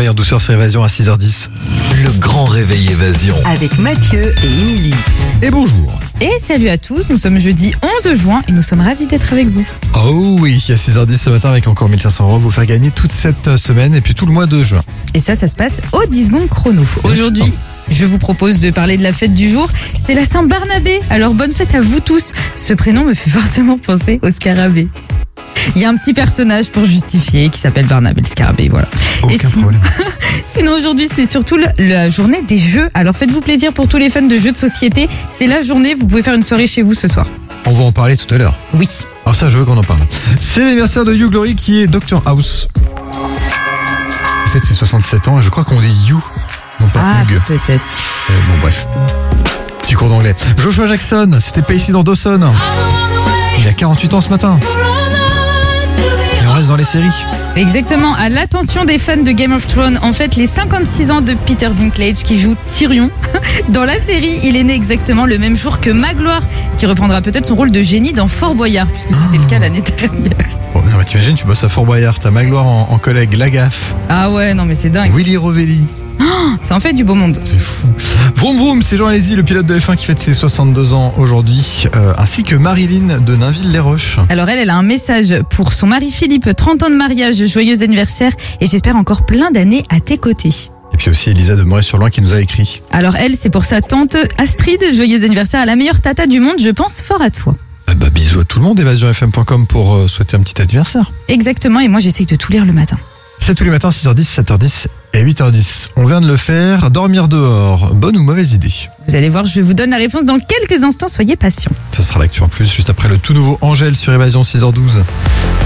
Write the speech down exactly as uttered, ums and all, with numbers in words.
réveil en douceur sur Évasion à six heures dix. Le grand réveil Évasion. Avec Mathieu et Émilie. Et bonjour. Et salut à tous, nous sommes jeudi onze juin et nous sommes ravis d'être avec vous. Oh oui, à six heures dix ce matin avec encore mille cinq cents euros, vous faire gagner toute cette semaine et puis tout le mois de juin. Et ça, ça se passe au dix secondes chrono. Aujourd'hui, je vous propose de parler de la fête du jour. C'est la Saint-Barnabé. Alors bonne fête à vous tous. Ce prénom me fait fortement penser au scarabée. Il y a un petit personnage pour justifier qui s'appelle Barnabé le scarabée, voilà. Aucun Et si- problème. Sinon aujourd'hui c'est surtout le- la journée des jeux. Alors faites-vous plaisir pour tous les fans de jeux de société. C'est la journée, vous pouvez faire une soirée chez vous ce soir. On va en parler tout à l'heure. Oui. Alors ça, je veux qu'on en parle. C'est l'anniversaire de Hugh Laurie qui est Doctor House. Peut-être c'est soixante-sept ans et je crois qu'on dit You, non pas Ah Hugh. peut-être. Euh, bon bref. Petit cours d'anglais. Joshua Jackson, c'était Pacey dans Dawson. Il a quarante-huit ans ce matin. Et on reste dans les séries. Exactement, à l'attention des fans de Game of Thrones, en fait les cinquante-six ans de Peter Dinklage qui joue Tyrion. Dans la série, il est né exactement le même jour que Magloire, qui reprendra peut-être son rôle de génie dans Fort Boyard, puisque c'était le cas l'année dernière. Bon, non, mais t'imagines, tu bosses à Fort Boyard, t'as Magloire en, en collègue, Lagaffe, Ah ouais, non mais c'est dingue, Willy Rovelli. ça en fait du beau monde. C'est fou. Vroom vroom, c'est Jean Alési, le pilote de F un qui fête ses soixante-deux ans aujourd'hui, euh, ainsi que Marilyn de Nainville-les-Roches. Alors elle, elle a un message pour son mari Philippe, trente ans de mariage, joyeux anniversaire, et j'espère encore plein d'années à tes côtés. Et puis aussi Elisa de Moret-sur-Loing qui nous a écrit. Alors elle, c'est pour sa tante Astrid, joyeux anniversaire à la meilleure tata du monde, je pense fort à toi. Ah bah, bisous à tout le monde, évasion f m point com pour euh, souhaiter un petit anniversaire. Exactement, et moi j'essaye de tout lire le matin. C'est tous les matins, six heures dix, sept heures dix et huit heures dix. On vient de le faire. Dormir dehors, bonne ou mauvaise idée? Vous allez voir, je vous donne la réponse dans quelques instants, soyez patients. Ce sera l'actu en plus, juste après le tout nouveau Angèle sur Évasion six heures douze.